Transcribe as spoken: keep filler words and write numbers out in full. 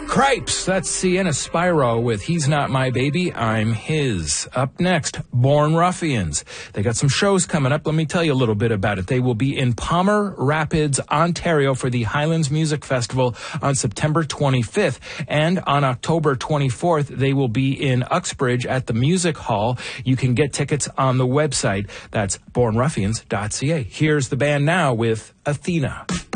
Cripes, that's Sienna Spyro with He's Not My Baby, I'm His. Up next, Born Ruffians. They got some shows coming up. Let me tell you a little bit about it. They will be in Palmer Rapids, Ontario for the Highlands Music Festival on September twenty-fifth. And on October twenty-fourth, they will be in Uxbridge at the Music Hall. You can get tickets on the website. That's born ruffians dot c a. Here's the band now with Athena.